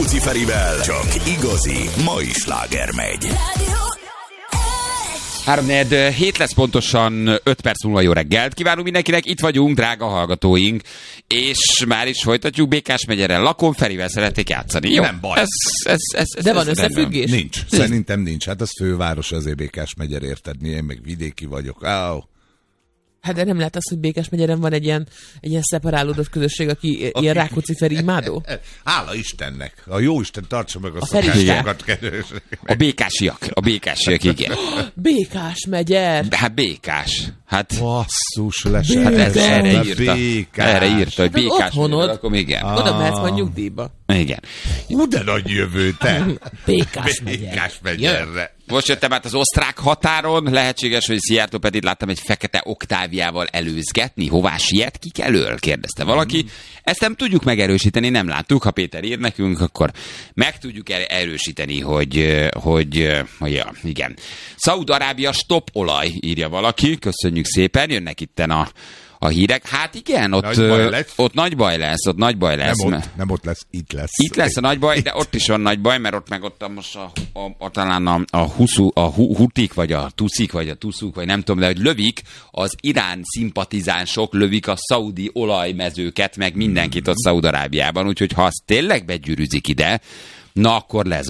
Rákóczi Ferivel csak igazi mai sláger megy. 3-4 lesz pontosan, 5 perc múlva jó reggelt. Kívánunk mindenkinek, itt vagyunk, drága hallgatóink, és már is folytatjuk. Békás megyeren Lakon, Ferivel szeretnék játszani. Jó, nem baj. De van összefüggés? Nincs. Szerintem nincs. Hát az főváros, azért Békás megyer, érted? Én meg vidéki vagyok. Hát de nem lehet az, hogy Békás megyeren van egy ilyen szeparálódott közösség, aki ilyen Rákóczi Feri imádó? Hála Istennek. A Jóisten tartsa meg a szokásokat. A békásiak, igen. Békás megyer. Hát békás. Hát basszus, lesett. Hát erre írta, hogy békás. Otthonod. Akkor igen. Oda mehetsz majd nyugdíjba. Igen. De nagy jövő, te. Békás megyerre. Most jöttem át az osztrák határon, lehetséges, hogy Szijjártó Petit láttam egy fekete Oktáviával előzgetni. Hová siet, kik elől? Kérdezte valaki. Ezt nem tudjuk megerősíteni, nem láttuk. Ha Péter ír nekünk, akkor meg tudjuk erősíteni, hogy ja, igen. Szaúd-Arábia stop olaj, írja valaki. Köszönjük szépen, jönnek itten a hírek. Hát igen, ott nagy baj lesz. Nem ott lesz, itt lesz. Itt lesz a nagy baj, de ott is van nagy baj, mert ott meg ott most talán a hutik, vagy a tuszik, vagy a tuszuk, vagy nem tudom, de hogy lövik, az Irán szimpatizánsok lövik a szaudi olajmezőket, meg mindenkit ott Szaúd-Arábiában, úgyhogy ha az tényleg begyűrűzik ide, na akkor lesz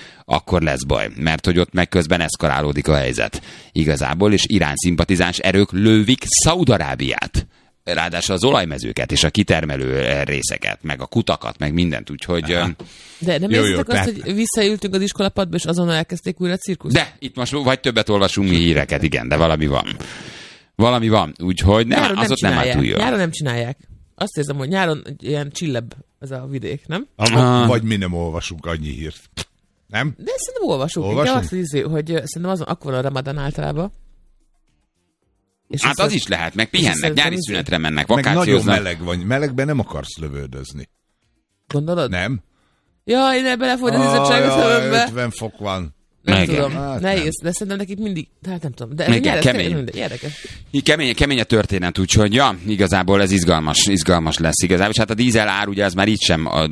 baj, mert hogy ott meg közben eszkalálódik a helyzet igazából, és Irán szimpatizáns erők lövik Szaúd-Arábiát. Ráadásul az olajmezőket és a kitermelő részeket, meg a kutakat, meg mindent, úgyhogy... De nem érzitek azt, hogy visszaültünk az iskolapadba, és azonnal elkezdték újra a cirkuszt? De, itt most vagy többet olvasunk mi híreket, igen, de valami van, úgyhogy az ott nem áll túl jól. Nyáron nem csinálják. Azt érzem, hogy nyáron ilyen csillebb ez a vidék, nem? Vagy mi nem olvasunk annyi hírt. Nem? De szerintem olvasunk. Igen, azt hiszem, hogy szerintem azon akkor a Ramadan általában. És hát az is lehet, meg pihennek, nyári szünetre mennek, vakációznak. Meg nagyon meleg van, melegben nem akarsz lövöldözni. Gondolod? Nem? Jaj, ne belefogy az izzadság a szemembe. 50 fok van. Nem tudom, nehéz, de szerintem nekik mindig, hát nem tudom, de ez kemény. Érdekes. Kemény a történet, úgyhogy ja, igazából ez izgalmas lesz igazából, és hát a dízelár ugye ez már így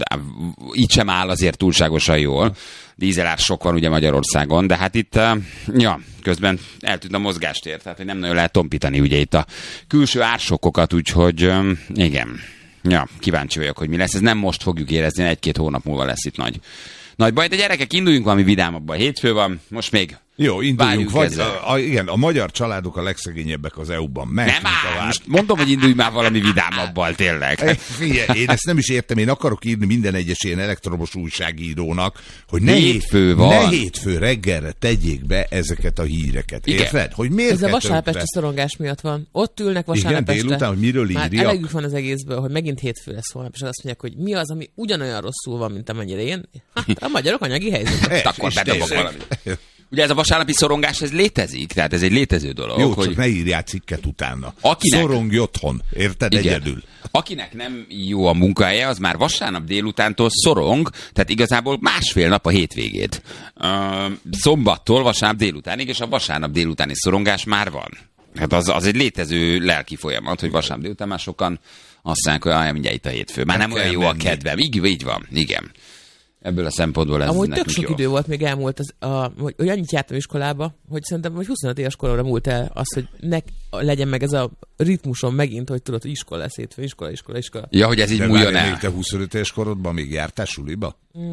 sem áll azért túlságosan jól. Dízelár sok van ugye Magyarországon, de hát itt, közben eltűnt a mozgástér, tehát hogy nem nagyon lehet tompítani ugye itt a külső ársokkokat, úgyhogy igen, ja, kíváncsi vagyok, hogy mi lesz. Ez nem most fogjuk érezni, 1-2 hónap múlva lesz itt nagy baj, de gyerekek, induljunk valami vidámabban. Hétfő van, most még jó, induljunk. Igen, a magyar családok a legszegényebbek az EU-ban. Nem áll, most mondom, hogy indulj már valami vidámabban, tényleg. Figyelj, én ezt nem is értem, én akarok írni minden egyes ilyen elektromos újságírónak, hogy ne hétfő reggelre tegyék be ezeket a híreket. Érted? Hogy miért ez a vasárnapesti szorongás miatt van. Ott ülnek vasárnap este. Délután, hogy miről írjak. Már elegük van az egészből, hogy megint hétfő lesz holnap, és azt mondják, hogy mi az, ami ugyanolyan rosszul van, mint amennyire én. A magyarok anyagi helyzetben. Akkor bedobok valamit. Ugye ez a vasárnapi szorongás, ez létezik, tehát ez egy létező dolog. Jó, csak ne írjál cikket utána. Szorongj otthon, érted? Igen. Egyedül. Akinek nem jó a munkahelye, az már vasárnap délutántól szorong, tehát igazából másfél nap a hétvégét. Szombattól vasárnap délutánig, és a vasárnap délutáni szorongás már van. Hát az egy létező lelki folyamat, hogy vasárnap délután már sokan azt mondják, hogy mindjárt itt a hétfő. Már nem olyan jó a kedvem. Így van, igen. Ebből a szempontból ez amúgy tök sok idő volt, még elmúlt, hogy annyit jártam iskolába, hogy szerintem hogy 25 éves koromra múlt el az, hogy legyen meg ez a ritmusom megint, hogy tudod, hogy iskola lesz hétfő, iskola. Ja, hogy ez így múljon el. De te 25 éves korodban még jártál suliba?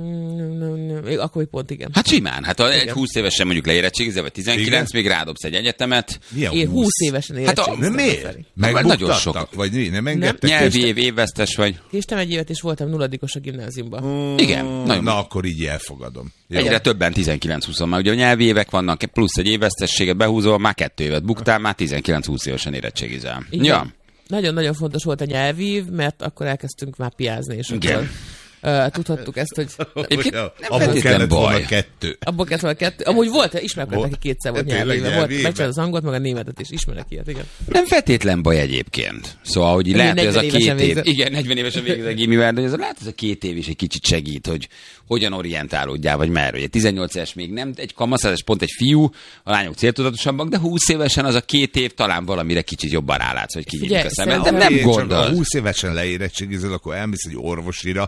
Még akkor hogy pont igen. Hát simán, hát egy 20 évesen mondjuk leérettségizve, vagy 19, igen? Még rádobsz egy egyetemet. Én 20 évesen érettségiztem. Hát miért? Nagyon sok. Vagy nem engedtek? Nyelvi évvesztes vagy. Késtem egy évet, és voltam nulladikos a gimnáziumban. Igen. Na akkor így elfogadom. Egyre többen 19-20 már. Ugye a nyelvi évek vannak, plusz egy évvesztességet behúzol, már 2 évet buktál, már 19-20 évesen érettségizel. Ja. Nagyon-nagyon fontos volt a nyelvív, mert akkor elkezdtünk már piázni, és akkor tudhattuk ezt, hogy... Abból kellett volna 2. Abból kellett volna 2. Amúgy volt, ismerek, neki 2 volt nyelvéve. Megcsinálta az angolt, meg a németet is, ismerek ilyet, igen. Nem feltétlen baj egyébként. Szóval, hogy lehet, hogy ez a 2 év... Igen, 40 évesen végzett a gimivel, de lehet, ez a 2 év is egy kicsit segít, hogy hogyan orientálódjál, vagy merre. Ugye 18 éves még nem, egy kamaszás, pont egy fiú, a lányok céltudatosabbak, de 20 évesen az a 2 év talán valamire kicsit jobban rálátsz, hogy kinyílik a szemed, de nem gondol. Ha 20 évesen leérettségizol, akkor elmész egy orvosira,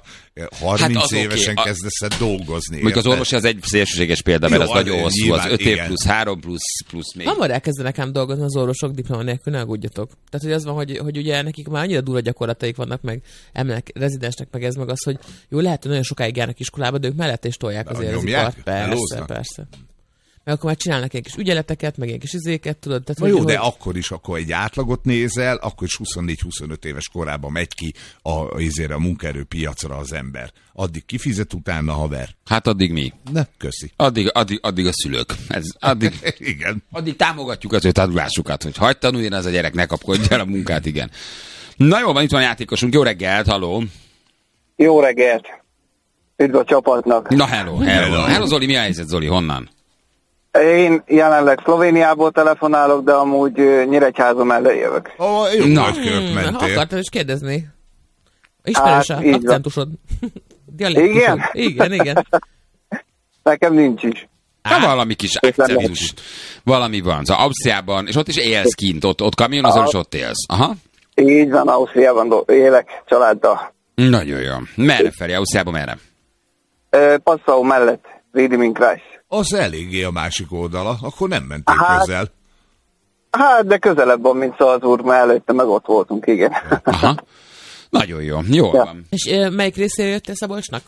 30 évesen kezdesz el dolgozni. Mondjuk az orvosi az egy szélsőséges példa, mert az nagyon hosszú, az 5 év plusz 3 plusz még. Hamar elkezdenek ám dolgozni az orvosok diploma nélkül, ne aggódjatok. Tehát, hogy az van, hogy ugye nekik már annyira durva gyakorlataik vannak, meg emelnek, rezidensnek, meg ez meg az, hogy jó, lehet, hogy nagyon sokáig járnak iskolába, de ők mellett is tolják azért az ipart. Persze. Meg akkor már csinálnak ilyen kis ügyeleteket, meg ilyen kis izéket, tudod. Tehát, jó, de akkor egy átlagot nézel, akkor is 24-25 éves korában megy ki a munkaerőpiacra az ember. Addig kifizet, utána haver. Hát addig mi? Ne, köszi. Addig a szülők. Igen. Addig támogatjuk az ő tanulásukat, hogy hagyd tanuljon az a gyerek, ne kapkodja el a munkát, igen. Na jó, van, itt van a játékosunk. Jó reggelt, halló. Jó reggelt. Üdv a csapatnak. Na, hello, Zoli, mi a helyzet, Zoli, honnan? Én jelenleg Szlovéniából telefonálok, de amúgy Nyíregyháza mellé jövök. Jó, nagykörök mentél. Akartam is kérdezni. Ismerős a akcentusod. Igen? Igen. Nekem nincs is. Valami kis akcentus. Valami van. Szóval Ausztriában, és ott is élsz kint, ott kamionozol, és ott élsz. Aha. Így van, Ausztriában élek családdal. Nagyon jó. Merre felé? Ausztriában merre? Passau mellett, Wiedingen-Kreis. Az eléggé a másik oldala, akkor nem mentél közel. Hát, de közelebb van, mint Salzburg, mert előtte meg ott voltunk, igen. Aha. Nagyon jó. Jól van. És melyik részére jöttél Szabolcsnak?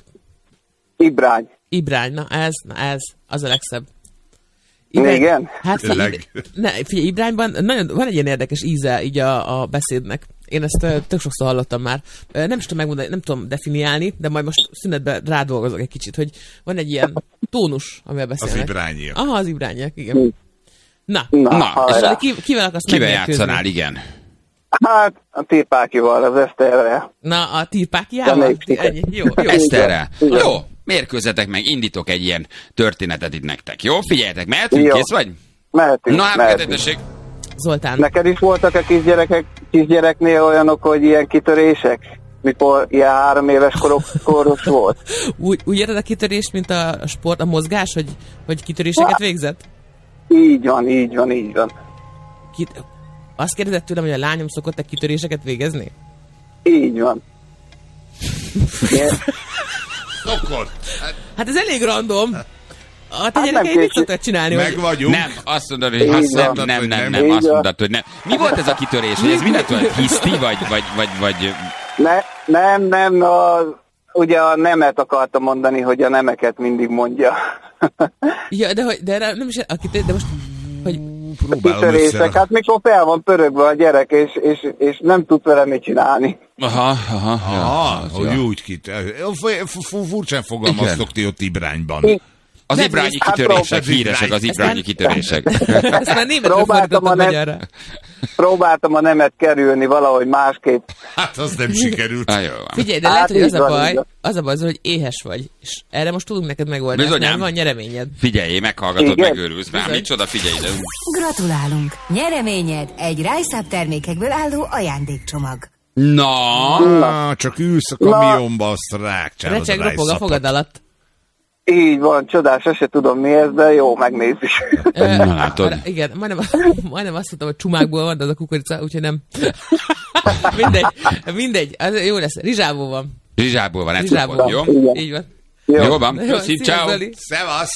Ibrány, na ez, az a legszebb. Igen? Hát figyelj, Ibrányban nagyon, van egy ilyen érdekes íze így a beszédnek. Én ezt tök sokszor hallottam már. Nem is tudom megmondani, nem tudom definiálni, de majd most szünetben rádolgozok egy kicsit, hogy van egy ilyen tónus, amivel beszélnek. Az ibrányiak. Aha, az ibrányiak, igen. Na és kivel akarsz kivel játszanál, igen? Hát, a Tirpákival, az Eszterrel. Na, a Tirpákiával? Ennyi, jó. Eszterrel. Jó, mérkőzzetek meg, indítok egy ilyen történetet itt nektek. Jó, figyeljetek, mehetünk, kész vagy? Mehetünk. Na, hát Zoltán. Neked is voltak a kisgyereknél olyanok, hogy ilyen kitörések? Mikor ilyen 3 éves koros volt? Úgy érted a kitörést, mint a sport, a mozgás, hogy kitöréseket végzett? Így van. Azt kérdezett tőlem, hogy a lányom szokott-e kitöréseket végezni? Így van. Szokott. Hát ez elég random. A te gyerekei mit szoktak csinálni? Meg vagyunk. Nem, azt mondod, hogy nem, azt mondod, hogy nem. Mi volt ez a kitörés? Hogy ez mindent olyan hiszti, vagy... Nem, ugye a nemet akartam mondani, hogy a nemeket mindig mondja. Ja, de nem is de most, hogy... Kitörések, hát mikor fel van pörögve a gyerek, és nem tud vele mit csinálni. Aha, hogy úgy furcsán fogalmaztok ti ott Ibrányban. Az ibrányi kitörések híresek, az ibrányi kitörések. Ezt már németül fordítottam magyarra. Próbáltam a nemet kerülni valahogy másképp. Hát az nem sikerült. Figyelj, de lehet, hogy az a baj, hogy éhes vagy. És erre most tudunk neked megoldani, mert van nyereményed. Figyelj, meghallgatod, megőrülsz. Már micsoda, figyelj ide. Gratulálunk! Nyereményed egy Rise Up termékekből álló ajándékcsomag. Na, csak ülsz a kamionba, azt rákcsálod a Recseg ropog a fogad alatt. Így van, csodás, se tudom mi ez, de jó, megnézzük. Na, látod. Igen, majdnem azt mondtam, hogy csumákból van, de az a kukorica, úgyhogy nem. Mindegy, az jó lesz. Rizsából van. Rizsából van, jó? Így van. Jó van, köszi, ciao. Szevasz.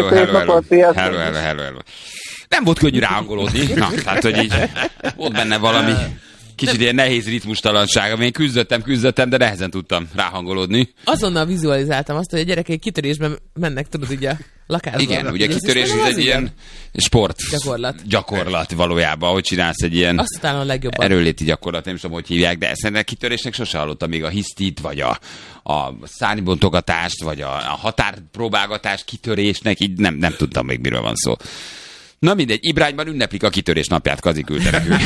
Hello. Nem volt könnyű ráhangolódni. Na, tehát, hogy így volt benne valami kicsit ilyen nehéz ritmustalanság, én küzdöttem, de nehezen tudtam ráhangolódni. Azonnal vizualizáltam azt, hogy a gyerekek kitörésben mennek, tudod, így a lakásban. Igen, ugye kitörés ez egy ilyen gyakorlat valójában, hogy csinálsz egy ilyen erőléti gyakorlat, nem tudom, hogy hívják, de ezt kitörésnek sose hallottam még a hisztit, vagy a szárnybontogatást, vagy a határpróbálgatást kitörésnek, így nem tudtam még, miről van szó. Na mindegy, Ibrányban ünneplik a kitörés napját, Kazi küldte nekünk.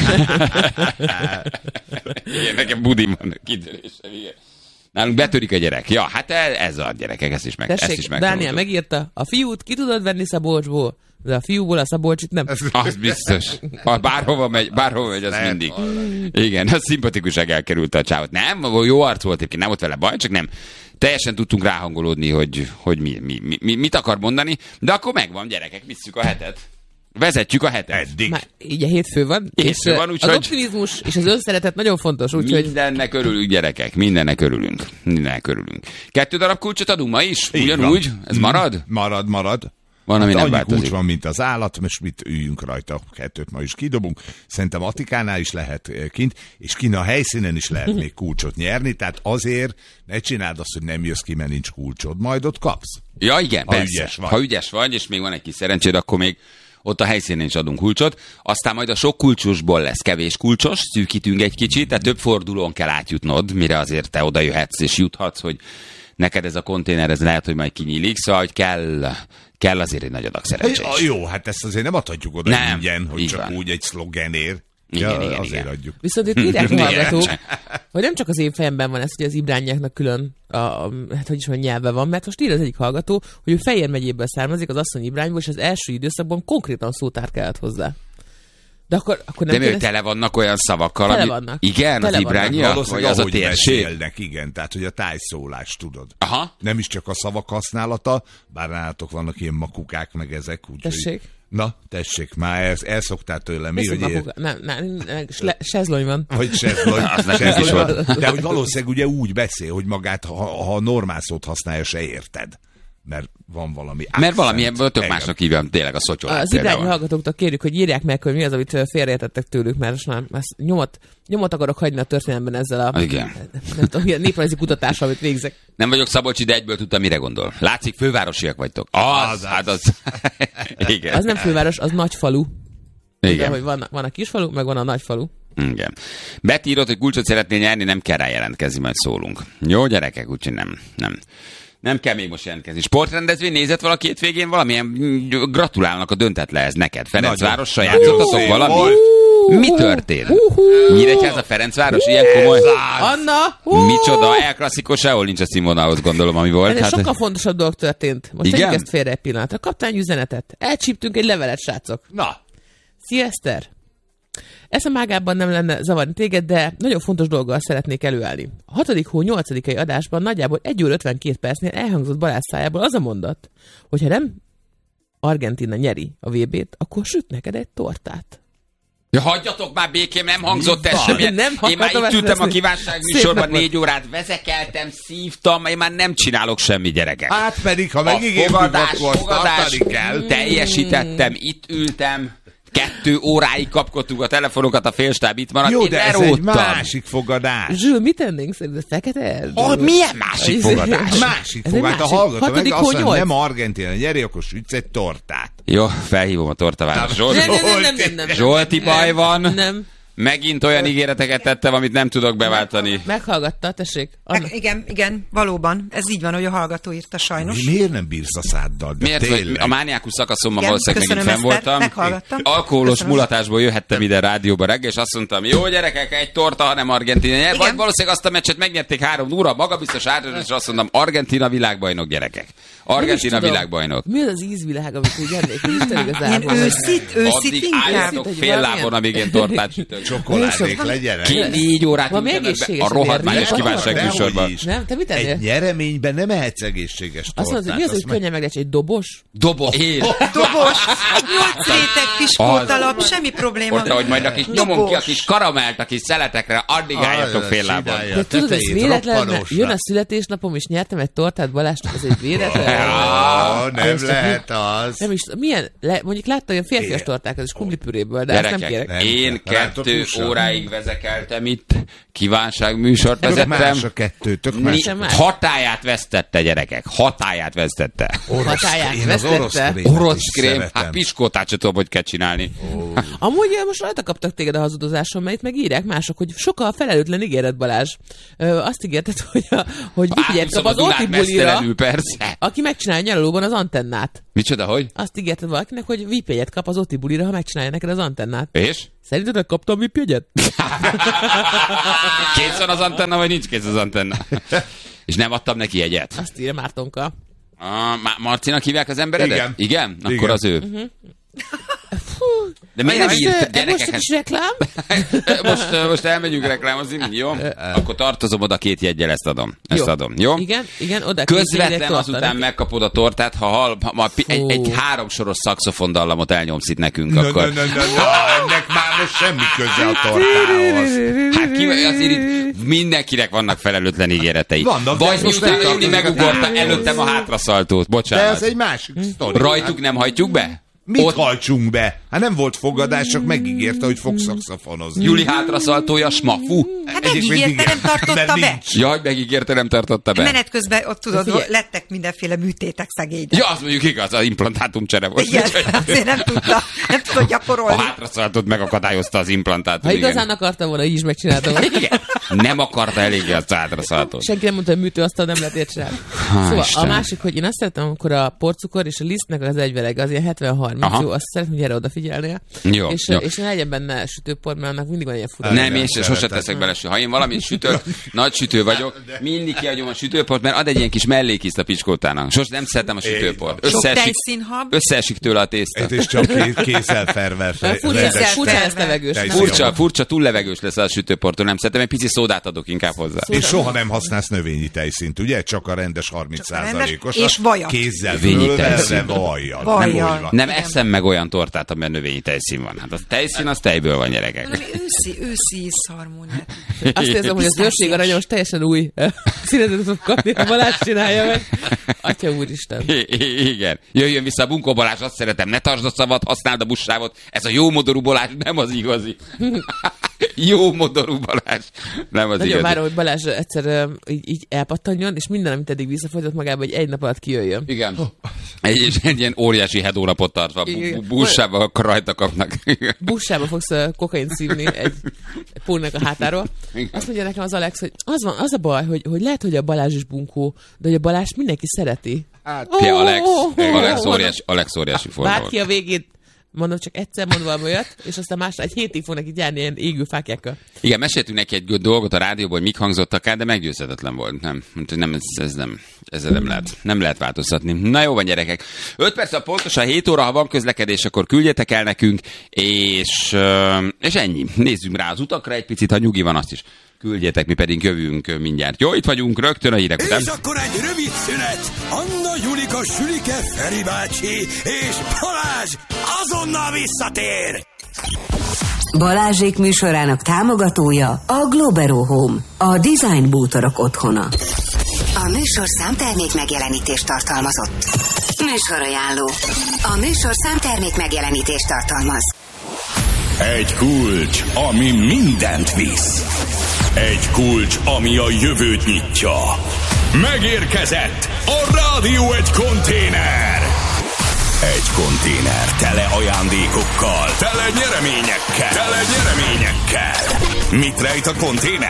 Igen, nekem budim van a kitörésem, igen. Nálunk betörik a gyerek. Ja, hát ez a gyerekek, ezt is meg. Dániel megírta, a fiút ki tudod venni Szabolcsból, de a fiúból a Szabolcsit nem. Az biztos. Bárhova megy, az mindig. Igen, az szimpatikuság elkerült a csávot. Nem, jó arc volt egyébként, nem volt vele baj, csak nem. Teljesen tudtunk ráhangolódni, hogy mit akar mondani, de akkor megvan, gyerekek, visszük a hetet. Vezetjük a hetet. Eddig. Már így a hétfő van, Hétfő van, úgyhogy... az optimizmus és az önszeretet nagyon fontos, úgyhogy... Mindennek örülünk, gyerekek, mindennek örülünk. 2 darab kulcsot adunk ma is? Ugyanúgy? Ez marad? Marad. Van, ami nem annyi változik. kulcs van, mint az állat, most mit üljünk rajta, 2 ma is kidobunk. Szerintem Atikánál is lehet kint, és kint a helyszínen is lehet még kulcsot nyerni, tehát azért ne csináld azt, hogy nem jössz ki, mert nincs kulcsod, majd ott kapsz. Ja, igen, Ha persze. ügyes vagy. Ha ügyes vagy, és még van egy kis szerencséd, akkor még ott a helyszínen is adunk kulcsot. Aztán majd a sok kulcsosból lesz kevés kulcsos, szűkítünk egy kicsit, tehát több fordulón kell átjutnod, mire azért te oda jöhetsz és juthatsz, hogy neked ez a konténer, ez lehet, hogy majd kinyílik, szóval hogy kell azért egy nagy adag szerencsés. Jó, hát ezt azért nem adhatjuk oda ingyen, hogy csak van. úgy egy szlogenért. Igen, azért adjuk. Viszont itt írják a hallgatók, hogy nem csak az én fejemben van ez, hogy az ibrányiaknak külön hát hogy is mondjam, nyelve van, mert most ír az egyik hallgató, hogy ő Fejér megyéből származik, az asszony Ibrányból, és az első időszakban konkrétan szótár kellett hozzá. De akkor nem de tele vannak olyan szavakkal, tele ami... vannak. Igen, Tele az ibrányiak, vagy az a térség? Beszélnek, igen, tehát hogy a tájszólást tudod. Aha. Nem is csak a szavak használata, bár nálatok vannak ilyen makukák, meg ezek. Tessék. Na, tessék, már elszoktál tőlem. Mi, hogy nem, sezlony van. vagy sezlony. is volt. De hogy valószínűleg ugye úgy beszél, hogy magát, ha normál szót használja, se érted. Mert van valami accent. Mert valami ebből tök másnak hívjam tényleg a szotyolát. Az ibrányi hallgatóktól kérjük, hogy írják meg, hogy mi az, amit félreértettek tőlük, mert most nyomot akarok hagyni a történelemben ezzel a igen. Nem tudom, milyen néprajzi kutatással, amit végzek. Nem vagyok Szabolcsi, de egyből tudtam, mire gondol. Látszik, fővárosiak vagytok. Az. Igen. Az nem főváros, az nagyfalu. Igen. De, hogy van a kisfalu, meg van a nagyfalu. Igen. Beti írott, hogy kulcsot szeretnél nyerni, nem kell rá jelentkezni, majd szólunk. Jó, gyerekek, úgyhogy nem kell még most jelentkezni. Sportrendezvény nézett valaki hétvégén valamilyen? Gratulálnak a döntetlehez neked. Ferencvárossal játszottatok valami? Mi történt? Nyíregyháza Ferencváros, ilyen komoly? Anna! Micsoda, elklasszikos, sehol nincs a színvonalhoz, gondolom, ami volt. Ez sokkal fontosabb dolog történt. Most igen? tegyük ezt félre egy pillanatra. Kaptál egy üzenetet. Elcsíptünk egy levelet, srácok. Na. Szia, Eszter! Eszem ágában nem lenne zavarni téged, de nagyon fontos dolggal szeretnék előállni. A 6. hó 8. adásban nagyjából 1 óra 52 percnél elhangzott Balázs szájából az a mondat, hogy ha nem Argentína nyeri a VB-t, akkor süt neked egy tortát. Ja, hagyjatok már békém, nem hangzott ez semmilyen. Én már itt ültem a kívánságműsorban 4 órát, vezekeltem, szívtam, én már nem csinálok semmi, gyerekek. Hát pedig, ha megígértük, akkor tartani kell. Teljesítettem, itt ültem. 2 óráig kapkodtuk a telefonokat, a félstáb itt maradt. Jó, én de ez egy másik fogadás. Zsül, mit tennénk szerinted? Fekete? Milyen másik fogadás? Másik Ez fogadás. egy A hallgató meg azt mondja, 8. nem Argentína nyeri, akkor sütsz egy tortát. Jó, felhívom a tortaváros. Nem. Zsolti, baj van. Nem. Megint olyan ígéreteket tettem, amit nem tudok beváltani. Meghallgatta, tessék. Anna. Igen, valóban. Ez így van, hogy a hallgató írta sajnos. Miért nem bírsz a száddal? De Miért? tényleg. A mániákus szakaszomban Igen, valószínűleg megint köszönöm, fenn Eszter, voltam. meghallgattam. Alkoholos Köszönöm. mulatásból jöhettem ide rádióba reggel, és azt mondtam, jó gyerekek, egy torta, hanem Argentína nyer. Vagy valószínűleg azt a meccset megnyerték 3-0, magabiztos átadás, és azt mondtam, Argentína világbajnok, gyerekek. Argentína világbajnok. Mi az az ízvilág, amit úgy ennék? Isten Ilyen igazából. őszít Addig inkább. álljatok fél lábon, amíg én tortát sütök. Csokoládék legyenek. 4 órát Valami ültem egészséges a rohadmányos azért. kívánságműsorban. Dehogy is. Nem? Te mit ennél? Egy nyereményben nem ehetsz egészséges tortát. Azt mondod, hogy mi az, hogy könnyen meglecs egy dobos? Én. Dobos, 8 réteg piskótalap, semmi probléma. Ott, hogy majd a kis nyomom ki a kis karamelt a kis szeletekre, addig álljatok fél lábon. De tudod, ez véletlen, mert jön a születésnapom, és nyertem egy tortát Balázsnak, az egy véletlen. Nem lehet az. Nem is, milyen, mondjuk láttam olyan férfias tortákat, és kumlipüréből, de ezt nem Gyerekek, kérek. én Látok 2 hússal. óráig vezekeltem itt, kívánságműsort Tök vezettem. más a kettő, tök más. más. Hatáját vesztette, gyerekek, hatáját vesztette. Hatáját Én az orosz vesztette. krémet is Orosz krém, szeretem. hát piskótát sem tudom, hogy kell csinálni. Amúgy most rajta kaptak téged a hazudozáson, mert itt meg írják mások, hogy sokkal felelőtlen ígéret, Balázs. Azt ígérted, hogy vigyed kap az Óti bulira, persze. aki megcsinálja nyaralóban az antennát. Micsoda, hogy? Azt ígérted valakinek, hogy VIP-jegyet kap az Óti bulira, ha megcsinálja neked az antennát. És? Szerinted kaptam VIP-jegyet? Kész van az antenna, vagy nincs kész az antenna? És nem adtam neki jegyet. Azt írja Mártonka. Marcinak hívják az emberedet? Igen. Igen? Akkor Igen. az ő. De De miért nem írt Most gyerekeket? is reklám? Most elmegyünk reklámozni, jó? Akkor tartozom oda 2 jeggyel, ezt adom. Jó? Igen, oda Közvetlen azután megkapod a tortát, ha egy 3 soros szaxofon dallamot elnyomsz itt nekünk, akkor... Ennek már most semmi köze a tortához. Hát azért itt mindenkinek vannak felelőtlen ígéretei. Vannak, de Vagy most miután nem Júli megugorta előttem a hátraszaltót. De Bocsánat. ez egy másik sztori. Rajtuk nem hajtjuk be? Mit hajtsunk be? Hát nem volt fogadás, csak megígérte, hogy fog szaxofonozni. Júli hátraszaltója, smafu. Hát megígérte, nem tartotta be. Jaj, megígérte, nem tartotta be. Menet közben ott tudod, lettek mindenféle műtétek szegények. Ja, az mondjuk igaz, az implantátumcsere volt. Igen, azért nem tudta gyakorolni. A hátraszaltót megakadályozta az implantátum. Ha igazán akarta volna, így is megcsináltam. Igen. Nem akarta eléggé azt a hátraszaltót. Senki nem mondta, hogy műtőasztal nem lehet ércsinálni. Szóval a másik, hogy én azt szeretem, amikor a porcukor és a lisztnek az egyvelege, az ilyen 70-30, jó, azt szeretném, hogy erre odafigyelnél. Jó, és ne legyen benne sütőpor, mert annak mindig van ilyen fura. Nem, én sose teszek bele sütőt. Ha én valamit sütök, nagy sütő vagyok, mindig kiadjom a sütőport, mert ad egy ilyen kis mellékízt a picskótának. Sose nem szeretem a sütőport. Összeesik tőle a tészta. Ez is csak kézzel fervel. Furcsa lesz levegős. Furcsa, túl levegős lesz a sütőportól, nem szeretem, egy pici szódát adok inkább hozzá. És soha nem használsz növényi tejszínt, ugye? Csak a rendes 30%-os. És vajat. Kézzel Növényi tejszín. vajjal. Nem eszem meg olyan tortát, amiben növényi tejszín van. Hát a tejszín az tejből van, gyerekek. Valami őszi szarmóniát. Azt érzem, hogy az őrség aranyos teljesen új színetet fog kapni, ha Balázs csinálja meg. Atya úristen. Igen. Jöjjön vissza a Bunkó Balázs, azt szeretem, ne tartsd a szavat, használd a buszsávot. Ez a jó modorú Balázs, nem az igazi. Jó modorú Balázs, nem az Nagyon igazi. várom, hogy Balázs egyszer így elpattanjon, és minden, amit eddig visszafolytott magába, hogy egy nap alatt kijöjjön. Igen. Egy ilyen óriási hedónapot tartva. Buszsába rajta kapnak. Buszsába fogsz kokaint szívni egy pónnak a hátáról. Azt mondja nekem az Alex, hogy az a baj, hogy lehet, hogy a Balázs is bunkó, de hogy a Balázs mindenki szereti. Alex óriási forma. Bárki a végét, mondom, csak egyszer mond valami olyat, és aztán másra egy hétig fog neki járni ilyen égő fákjákkal. Igen, meséltünk neki egy dolgot a rádióból, hogy mik hangzottak el, de meggyőzhetetlen volt. Nem lehet változtatni. Na jó van, gyerekek. 5 perc, pontosan 7 óra, ha van közlekedés, akkor küldjetek el nekünk, és ennyi. Nézzünk rá az utakra egy picit, ha nyugi van, azt is küldjetek, mi pedig jövünk mindjárt. Jó, itt vagyunk rögtön a hírek után. És akkor egy rövid szünet. Anna, Julika, Sülike, Feri bácsi és Balázs azonnal visszatér. Balázsék műsorának támogatója a Globero Home, a design bútorok otthona. A műsor számtermék megjelenítést tartalmazott. Műsorajánló. A műsor számtermék megjelenítést tartalmaz. Egy kulcs, ami mindent visz. Egy kulcs, ami a jövőt nyitja. Megérkezett a Rádió egy konténer. Egy konténer tele ajándékokkal, tele nyereményekkel. Mit rejt a konténer?